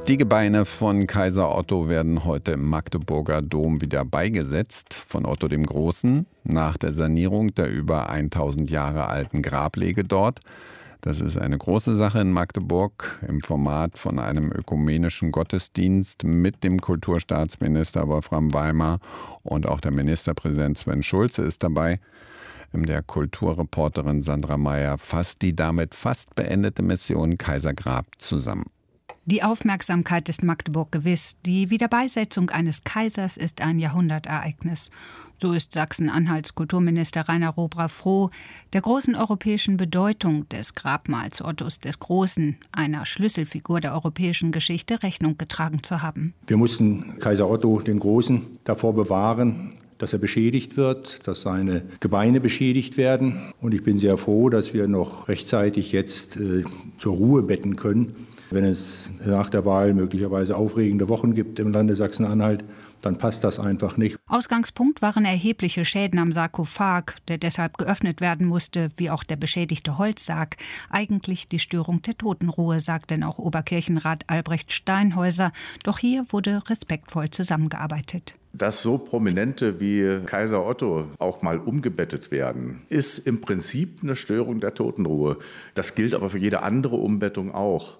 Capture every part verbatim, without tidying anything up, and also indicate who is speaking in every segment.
Speaker 1: Die Gebeine von Kaiser Otto werden heute im Magdeburger Dom wieder beigesetzt von Otto dem Großen nach der Sanierung der über tausend Jahre alten Grablege dort. Das ist eine große Sache in Magdeburg im Format von einem ökumenischen Gottesdienst mit dem Kulturstaatsminister Wolfram Weimar und auch der Ministerpräsident Sven Schulze ist dabei. Der Kulturreporterin Sandra Meyer fasst die damit fast beendete Mission Kaisergrab zusammen.
Speaker 2: Die Aufmerksamkeit ist Magdeburg gewiss. Die Wiederbeisetzung eines Kaisers ist ein Jahrhundertereignis. So ist Sachsen-Anhalts Kulturminister Rainer Robra froh, der großen europäischen Bedeutung des Grabmals Ottos des Großen, einer Schlüsselfigur der europäischen Geschichte, Rechnung getragen zu haben.
Speaker 3: Wir mussten Kaiser Otto den Großen davor bewahren, dass er beschädigt wird, dass seine Gebeine beschädigt werden. Und ich bin sehr froh, dass wir noch rechtzeitig jetzt äh, zur Ruhe betten können. Wenn es nach der Wahl möglicherweise aufregende Wochen gibt im Lande Sachsen-Anhalt, dann passt das einfach nicht.
Speaker 2: Ausgangspunkt waren erhebliche Schäden am Sarkophag, der deshalb geöffnet werden musste, wie auch der beschädigte Holzsarg. Eigentlich die Störung der Totenruhe, sagt denn auch Oberkirchenrat Albrecht Steinhäuser. Doch hier wurde respektvoll zusammengearbeitet.
Speaker 4: Dass so Prominente wie Kaiser Otto auch mal umgebettet werden, ist im Prinzip eine Störung der Totenruhe. Das gilt aber für jede andere Umbettung auch.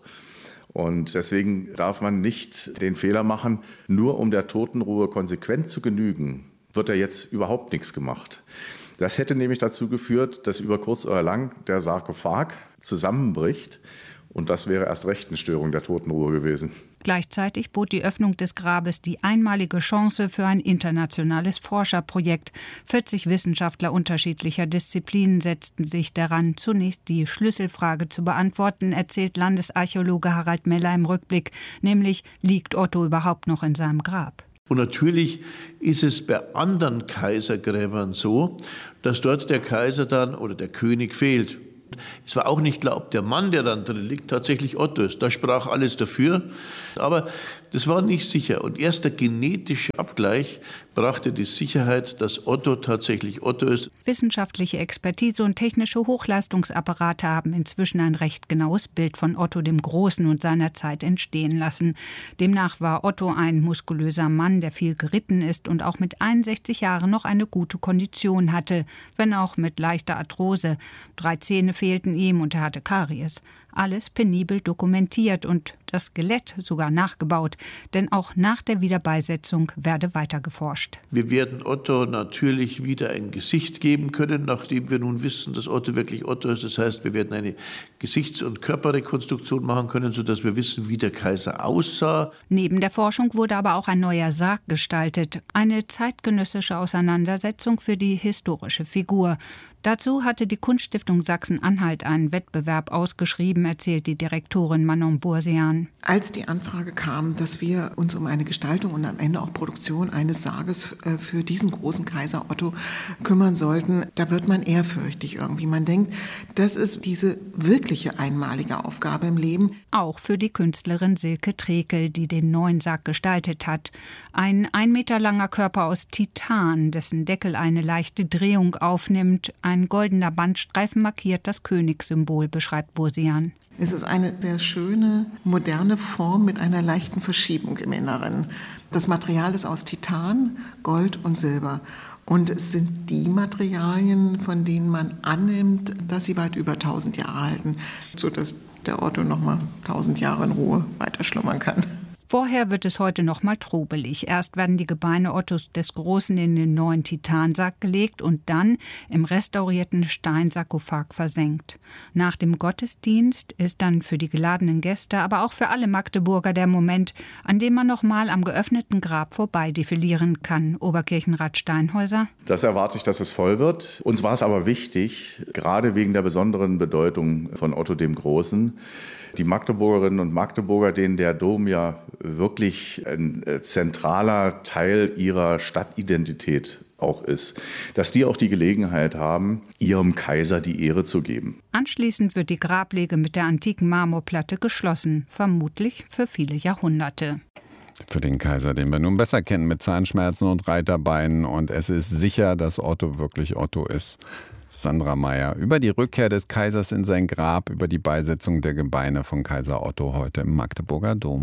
Speaker 4: Und deswegen darf man nicht den Fehler machen, nur um der Totenruhe konsequent zu genügen, wird ja jetzt überhaupt nichts gemacht. Das hätte nämlich dazu geführt, dass über kurz oder lang der Sarkophag zusammenbricht. Und das wäre erst recht eine Störung der Totenruhe gewesen.
Speaker 2: Gleichzeitig bot die Öffnung des Grabes die einmalige Chance für ein internationales Forscherprojekt. vierzig Wissenschaftler unterschiedlicher Disziplinen setzten sich daran, zunächst die Schlüsselfrage zu beantworten, erzählt Landesarchäologe Harald Meller im Rückblick, nämlich: Liegt Otto überhaupt noch in seinem Grab?
Speaker 5: Und natürlich ist es bei anderen Kaisergräbern so, dass dort der Kaiser dann oder der König fehlt. Es war auch nicht klar, ob der Mann, der dann drin liegt, tatsächlich Otto ist. Da sprach alles dafür. Aber das war nicht sicher. Und erst der genetische Abgleich brachte die Sicherheit, dass Otto tatsächlich Otto ist.
Speaker 2: Wissenschaftliche Expertise und technische Hochleistungsapparate haben inzwischen ein recht genaues Bild von Otto dem Großen und seiner Zeit entstehen lassen. Demnach war Otto ein muskulöser Mann, der viel geritten ist und auch mit einundsechzig Jahren noch eine gute Kondition hatte, wenn auch mit leichter Arthrose. Drei Zähne fehlten ihm und er hatte Karies. Alles penibel dokumentiert und das Skelett sogar nachgebaut. Denn auch nach der Wiederbeisetzung werde weiter geforscht.
Speaker 5: Wir werden Otto natürlich wieder ein Gesicht geben können, nachdem wir nun wissen, dass Otto wirklich Otto ist. Das heißt, wir werden eine Gesichts- und Körperrekonstruktion machen können, sodass wir wissen, wie der Kaiser aussah.
Speaker 2: Neben der Forschung wurde aber auch ein neuer Sarg gestaltet. Eine zeitgenössische Auseinandersetzung für die historische Figur. Dazu hatte die Kunststiftung Sachsen-Anhalt einen Wettbewerb ausgeschrieben, erzählt die Direktorin Manon Bursian.
Speaker 6: Als die Anfrage kam, dass wir uns um eine Gestaltung und am Ende auch Produktion eines Sarges für diesen großen Kaiser Otto kümmern sollten, da wird man ehrfürchtig irgendwie. Man denkt, das ist diese wirkliche einmalige Aufgabe im Leben.
Speaker 2: Auch für die Künstlerin Silke Trekel, die den neuen Sarg gestaltet hat. Ein ein Meter langer Körper aus Titan, dessen Deckel eine leichte Drehung aufnimmt. Ein goldener Bandstreifen markiert das Königssymbol, beschreibt Bursian.
Speaker 6: Es ist eine sehr schöne, moderne Form mit einer leichten Verschiebung im Inneren. Das Material ist aus Titan, Gold und Silber. Und es sind die Materialien, von denen man annimmt, dass sie weit über tausend Jahre halten, sodass der Otto noch mal tausend Jahre in Ruhe weiter schlummern kann.
Speaker 2: Vorher wird es heute noch mal trubelig. Erst werden die Gebeine Ottos des Großen in den neuen Titansarg gelegt und dann im restaurierten Steinsarkophag versenkt. Nach dem Gottesdienst ist dann für die geladenen Gäste, aber auch für alle Magdeburger der Moment, an dem man noch mal am geöffneten Grab vorbei defilieren kann. Oberkirchenrat Steinhäuser.
Speaker 4: Das erwarte ich, dass es voll wird. Uns war es aber wichtig, gerade wegen der besonderen Bedeutung von Otto dem Großen, die Magdeburgerinnen und Magdeburger, denen der Dom ja wirklich ein zentraler Teil ihrer Stadtidentität auch ist, dass die auch die Gelegenheit haben, ihrem Kaiser die Ehre zu geben.
Speaker 2: Anschließend wird die Grablege mit der antiken Marmorplatte geschlossen, vermutlich für viele Jahrhunderte.
Speaker 1: Für den Kaiser, den wir nun besser kennen, mit Zahnschmerzen und Reiterbeinen. Und es ist sicher, dass Otto wirklich Otto ist. Sandra Meyer über die Rückkehr des Kaisers in sein Grab, über die Beisetzung der Gebeine von Kaiser Otto heute im Magdeburger Dom.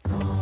Speaker 7: Frau.